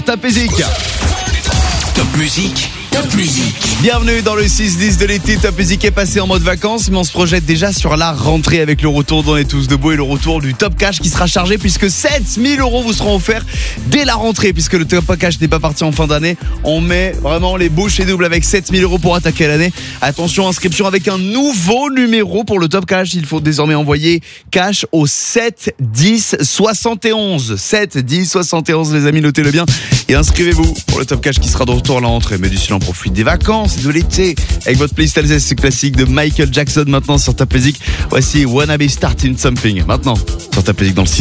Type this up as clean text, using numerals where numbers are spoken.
Top Music. Top Music, Top Music. Bienvenue dans le 6-10 de l'été. Top Music est passé en mode vacances, mais on se projette déjà sur la rentrée avec le retour d'On est tous debout et le retour du Top Cash qui sera chargé puisque 7000 € vous seront offerts dès la rentrée. Puisque le Top Cash n'est pas parti en fin d'année, on met vraiment les bouchées doubles avec 7000 € pour attaquer l'année. Attention, inscription avec un nouveau numéro pour le Top Cash. Il faut désormais envoyer cash au 7 10 71. 7 10 71, les amis, notez-le bien et inscrivez-vous pour le Top Cash qui sera de retour à la rentrée. Mais d'ici là, on profite des vacances et de l'été avec votre playlist Alsace classique de Michael Jackson maintenant sur Top Music. Voici Wanna Be Starting Something maintenant sur Top Music dans le 6.